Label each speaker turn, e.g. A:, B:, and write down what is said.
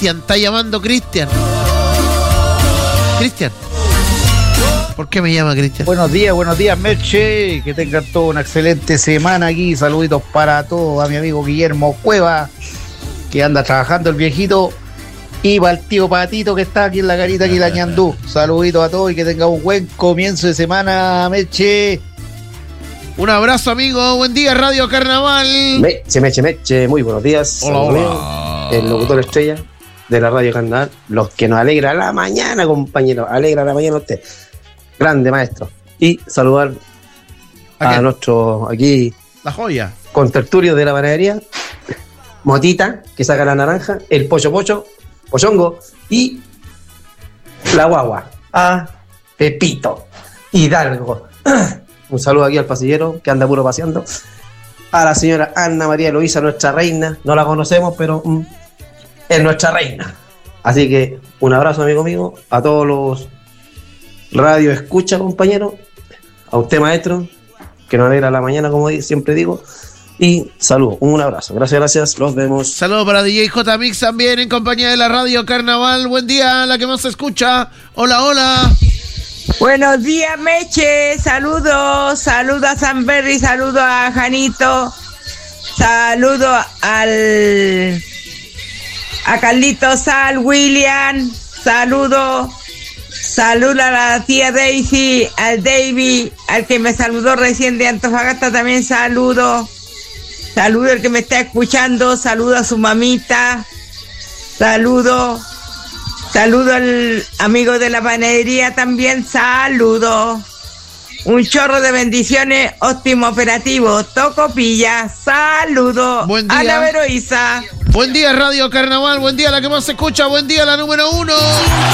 A: Cristian, está llamando Cristian. Cristian. ¿Por qué me llama Cristian?
B: Buenos días, Merche. Que tengan toda una excelente semana aquí. Saluditos para todos, a mi amigo Guillermo Cueva, que anda trabajando el viejito. Y para el tío Patito, que está aquí en la carita, aquí en la Ñandú. Saluditos a todos y que tengan un buen comienzo de semana, Merche.
A: Un abrazo, amigo. Buen día, Radio Carnaval.
C: Meche. Muy buenos días.
A: Hola.
C: El locutor estrella de la Radio Carnaval. Los que nos alegra la mañana, compañero. Alegra la mañana a usted. Grande maestro. Y saludar a nuestro aquí
A: La joya.
C: contertulio de la panadería, Motita, que saca la naranja, el Pochongo y la guagua, a Pepito Hidalgo. Un saludo aquí al pasillero que anda puro paseando. A la señora Ana María Eloísa, nuestra reina. No la conocemos, pero es nuestra reina. Así que un abrazo, amigo mío, a todos los radio escucha, compañero, a usted, maestro, que nos alegra la mañana, como siempre digo, y saludos, un abrazo, gracias, los vemos.
A: Saludos para DJ J Mix también en compañía de la Radio Carnaval. Buen día, la que más se escucha. Hola.
D: Buenos días, Meche, saludos a Sanberry, saludos a Janito, saludos a Carlitos, al William, saludo a la tía Daisy, al David, al que me saludó recién de Antofagasta también saludo al que me está escuchando, saludo a su mamita, saludo al amigo de la panadería también, saludo. Un chorro de bendiciones, óptimo operativo, Tocopilla, saludo.
A: Buen día.
D: Ana Veroiza.
A: Buen día, Radio Carnaval. Buen día, la que más se escucha. Buen día, la número 1.